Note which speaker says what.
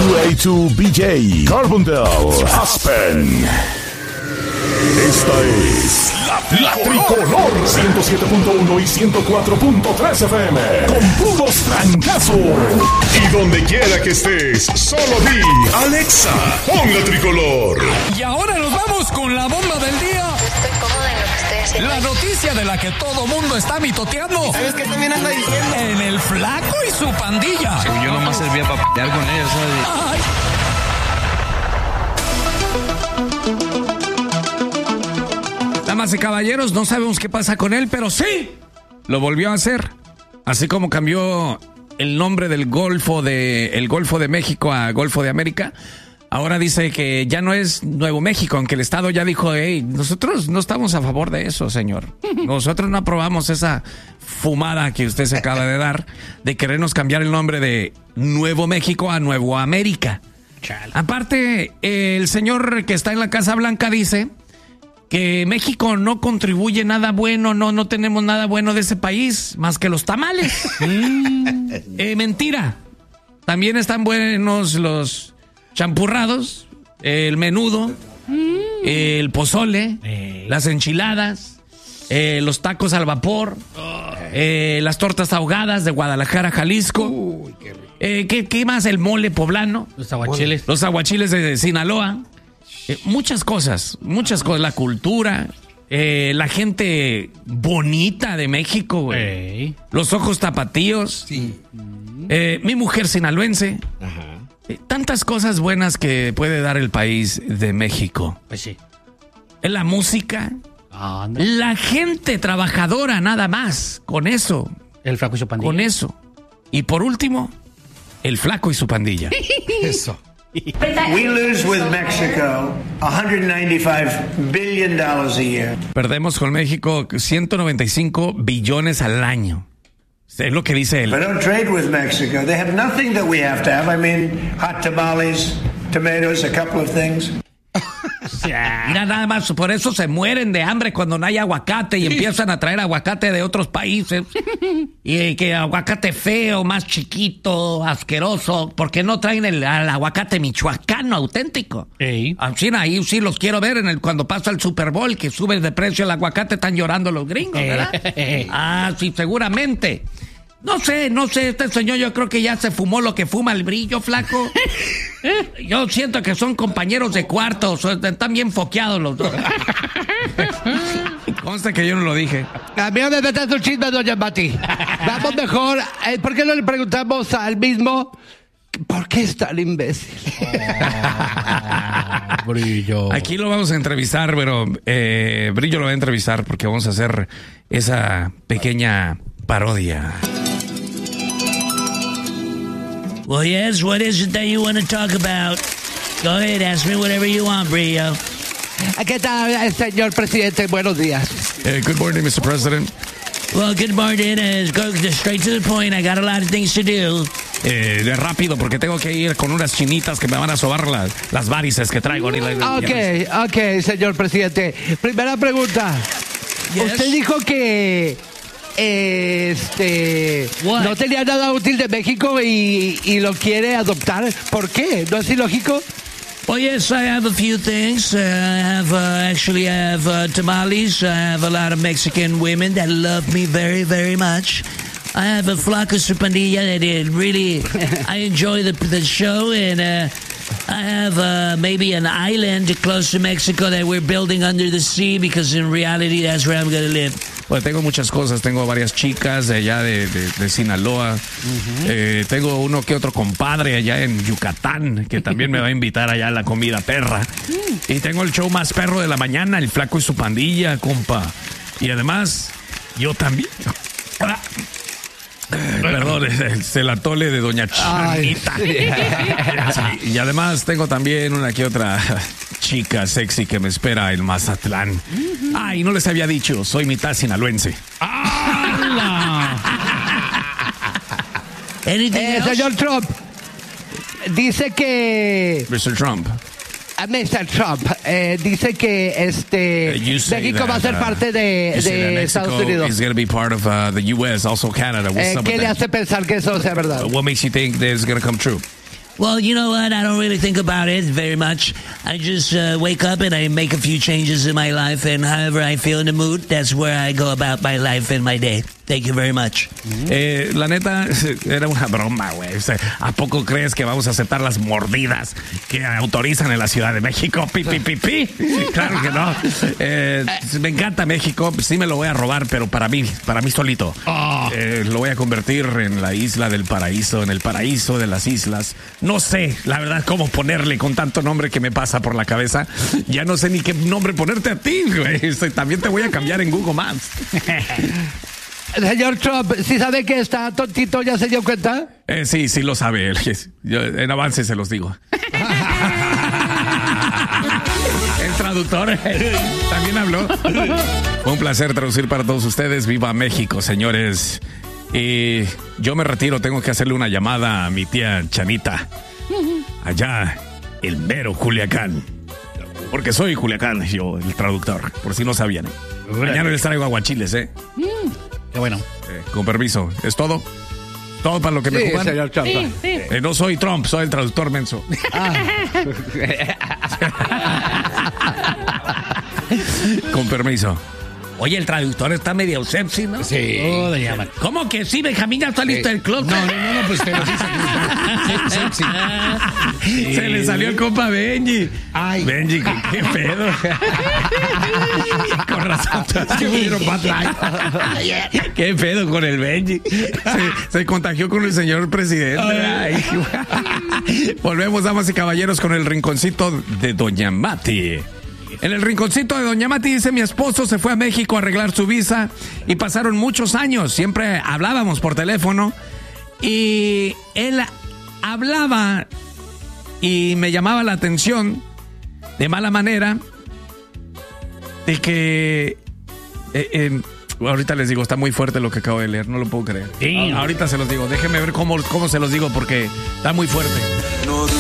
Speaker 1: 2A2BJ, Carbondale, Aspen. Esta es la Tricolor 107.1 y 104.3 FM. Con puros trancazos. Y donde quiera que estés, solo di Alexa, pon la Tricolor.
Speaker 2: Y ahora nos vamos con la bomba del día.
Speaker 3: Estoy cómoda en lo que estoy haciendo.
Speaker 2: La noticia de la que todo mundo está mitoteando.
Speaker 4: ¿Sabes qué también anda diciendo?
Speaker 2: En el Flaco y su pandilla.
Speaker 5: Según yo nomás servía para pelear con ellos, ¿sabes?
Speaker 2: Ay. Damas y caballeros, no sabemos qué pasa con él, pero sí, lo volvió a hacer. Así como cambió el nombre del Golfo de México a Golfo de América. Ahora dice que ya no es Nuevo México, aunque el Estado ya dijo, hey, nosotros no estamos a favor de eso, señor. Nosotros no aprobamos esa fumada que usted se acaba de dar de querernos cambiar el nombre de Nuevo México a Nuevo América. Chale. Aparte, el señor que está en la Casa Blanca dice que México no contribuye nada bueno, no tenemos nada bueno de ese país, más que los tamales. Mentira. También están buenos los champurrados, el menudo, el pozole, las enchiladas, los tacos al vapor, las tortas ahogadas de Guadalajara, Jalisco. ¿Qué más? El mole poblano.
Speaker 5: Los aguachiles.
Speaker 2: Los aguachiles de Sinaloa. Muchas cosas. La cultura, la gente bonita de México, güey. Los ojos tapatíos. Sí. Mi mujer sinaloense. Ajá. Tantas cosas buenas que puede dar el país de México.
Speaker 5: Pues sí.
Speaker 2: La música. La gente trabajadora, nada más. Con eso.
Speaker 5: El Flaco y su pandilla.
Speaker 2: Con eso. Y por último, el Flaco y su pandilla.
Speaker 5: Eso.
Speaker 6: We lose with Mexico $195 billion a year.
Speaker 2: Perdemos con México 195 billones al año. Es lo que dice él.
Speaker 6: But don't trade with Mexico. They have nothing that we have to have. I mean, hot tamales, tomatoes, a couple of things.
Speaker 2: Mira, nada más, por eso se mueren de hambre cuando no hay aguacate y empiezan a traer aguacate de otros países. Y que aguacate feo, más chiquito, asqueroso, porque no traen el aguacate michoacano auténtico. Así, ahí sí los quiero ver cuando pasa el Super Bowl, que sube de precio el aguacate, están llorando los gringos, ¿verdad? Sí, seguramente. No sé, este señor yo creo que ya se fumó lo que fuma el Brillo, Flaco. Yo siento que son compañeros de cuartos, están bien foqueados los dos. Consta que yo no lo dije.
Speaker 4: A mí no me metas un chisme, doña Mati. Vamos mejor, ¿por qué no le preguntamos al mismo por qué es tan imbécil?
Speaker 5: Brillo.
Speaker 2: Aquí lo vamos a entrevistar, pero Brillo lo va a entrevistar porque vamos a hacer esa pequeña parodia.
Speaker 7: Well, yes, what is it that you want to talk about? Go ahead, ask me whatever you want, Brillo.
Speaker 4: ¿Qué tal, señor presidente? Buenos días.
Speaker 2: Good morning, Mr. President.
Speaker 7: Well, good morning. Go straight to the point. I got a lot of things to do.
Speaker 2: Rápido, porque tengo que ir con unas chinitas que me van a sobar las varices que traigo.
Speaker 4: Ok, señor presidente. Primera pregunta. Yes. Usted dijo que no tenía nada útil de México y lo quiere adoptar. ¿Por qué? ¿No es ilógico?
Speaker 7: Well, yes, I have a few things. I have tamales. I have a lot of Mexican women that love me very, very much. I have a Flaco y su pandilla that really, I enjoy the show, and I have maybe an island close to Mexico that we're building under the sea, because in reality that's where I'm going to live.
Speaker 2: Bueno, tengo muchas cosas. Tengo varias chicas de allá de Sinaloa. Uh-huh. Tengo uno que otro compadre allá en Yucatán que también me va a invitar allá a la comida perra. Y tengo el show más perro de la mañana, el Flaco y su pandilla, compa. Y además, yo también... Perdón, es el atole de Doña Chanita. Sí, y además tengo también una que otra chica sexy que me espera en Mazatlán. Y no les había dicho, soy mitad sinaloense.
Speaker 4: Señor Trump, dice que...
Speaker 2: Mr. Trump.
Speaker 4: Mr. Trump dice que México va a ser parte de Estados Unidos.
Speaker 2: Is going to be part of the U.S., also Canada.
Speaker 4: ¿Qué le hace pensar que eso sea verdad?
Speaker 2: What makes you think that it's going to come true?
Speaker 7: Well, you know what? I don't really think about it very much. I just wake up and I make a few changes in my life, and however I feel in the mood, that's where I go about my life and my day. Thank you very much.
Speaker 2: La neta, era una broma, güey. O sea, ¿a poco crees que vamos a aceptar las mordidas que autorizan en la Ciudad de México? Pi, pi, pi, pi. Claro que no. Me encanta México, sí me lo voy a robar, pero para mí solito. Lo voy a convertir en la isla del paraíso, en el paraíso de las islas. No sé, la verdad, cómo ponerle con tanto nombre que me pasa por la cabeza. Ya no sé ni qué nombre ponerte a ti, güey. También te voy a cambiar en Google Maps.
Speaker 4: Señor Trump, ¿sí sabe que está tontito? ¿Ya se dio cuenta?
Speaker 2: Sí lo sabe él. Yo, en avance se los digo. El traductor también habló. Fue un placer traducir para todos ustedes. ¡Viva México, señores! Y yo me retiro, tengo que hacerle una llamada a mi tía Chanita. Allá, el mero Culiacán. Porque soy Culiacán, yo, el traductor, por si no sabían. Mañana les traigo aguachiles,
Speaker 5: Qué bueno.
Speaker 2: Con permiso, ¿es todo? ¿Todo para lo que me
Speaker 4: Sí,
Speaker 2: ocupan?
Speaker 4: señor Trump.
Speaker 2: No soy Trump, soy el traductor menso. Con permiso.
Speaker 7: Oye, el traductor está medio sepsi, ¿no?
Speaker 5: Sí. Oh, de llaman.
Speaker 7: ¿Cómo que sí, Benjamín? ¿Ya está listo el club?
Speaker 5: No, pues te lo dice. Sí.
Speaker 2: Se le salió el compa Benji.
Speaker 5: Ay.
Speaker 2: Benji, qué pedo. Con razón. Qué pedo con el Benji. Se contagió con el señor presidente. Ay. Volvemos, damas y caballeros, con el rinconcito de Doña Mati. En el rinconcito de Doña Mati dice: mi esposo se fue a México a arreglar su visa y pasaron muchos años. Siempre hablábamos por teléfono y él hablaba y me llamaba la atención de mala manera de que ahorita les digo, está muy fuerte lo que acabo de leer, no lo puedo creer. Ahorita se los digo, déjenme ver cómo se los digo porque está muy fuerte.